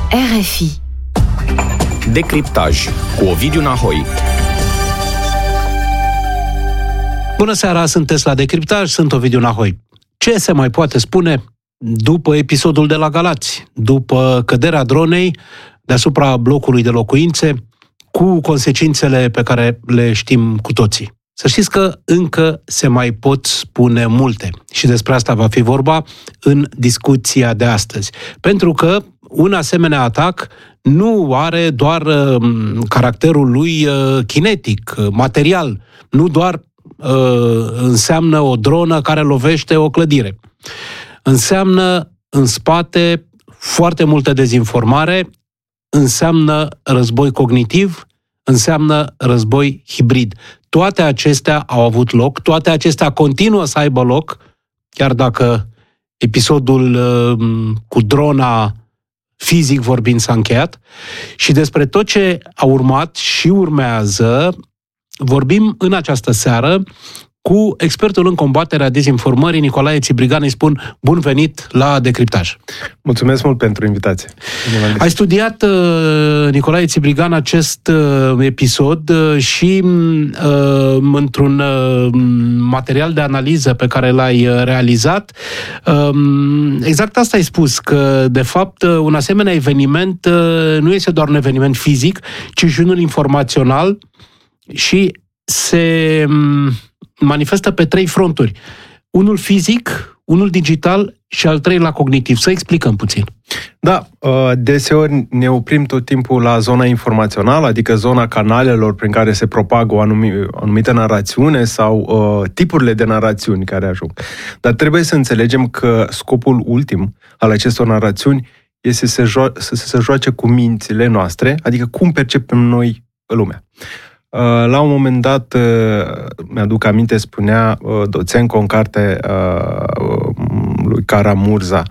RFI. Decriptaj cu Ovidiu Nahoi. Bună seara, sunteți la Decriptaj, sunt Ovidiu Nahoi. Ce se mai poate spune după episodul de la Galați, după căderea dronei deasupra blocului de locuințe, cu consecințele pe care le știm cu toții? Să știți că încă se mai pot spune multe și despre asta va fi vorba în discuția de astăzi. Pentru că un asemenea atac nu are doar caracterul lui kinetic, material, nu doar înseamnă o dronă care lovește o clădire. Înseamnă în spate foarte multă dezinformare, înseamnă război cognitiv, înseamnă război hibrid. Toate acestea au avut loc, toate acestea continuă să aibă loc, chiar dacă episodul cu drona, fizic vorbind, s-a încheiat. Și despre tot ce a urmat și urmează vorbim în această seară cu expertul în combaterea dezinformării, Nicolae Țibrigan. Îi spun bun venit la Decriptaj. Mulțumesc mult pentru invitație. Ai studiat, Nicolae Țibrigan, acest episod și într-un material de analiză pe care l-ai realizat. Exact asta ai spus, că de fapt un asemenea eveniment nu este doar un eveniment fizic, ci și unul informațional și se manifestă pe 3 fronturi. Unul fizic, unul digital și al 3-lea cognitiv. Să explicăm puțin. Da, deseori ne oprim tot timpul la zona informațională, adică zona canalelor prin care se propagă o anumită narațiune sau tipurile de narațiuni care ajung. Dar trebuie să înțelegem că scopul ultim al acestor narațiuni este să se joace cu mințile noastre, adică cum percepem noi lumea. La un moment dat, mi-aduc aminte, spunea Doțenco în carte lui Karamurza,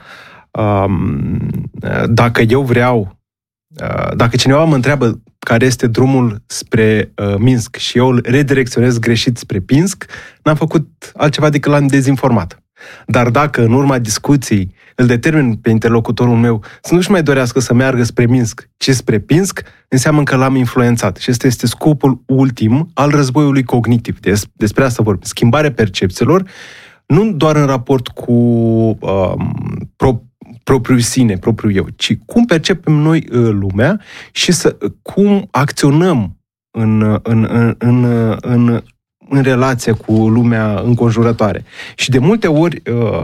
dacă dacă cineva mă întreabă care este drumul spre Minsk și eu îl redirecționez greșit spre Pinsk, n-am făcut altceva decât l-am dezinformat. Dar dacă în urma discuției îl determin pe interlocutorul meu să nu-și mai dorească să meargă spre Minsk, ci spre Pinsk, înseamnă că l-am influențat. Și ăsta este scopul ultim al războiului cognitiv. Despre asta vorbim. Schimbarea percepțiilor, nu doar în raport cu propriul sine, propriul eu, ci cum percepem noi lumea și cum acționăm în relație cu lumea înconjurătoare. Și de multe ori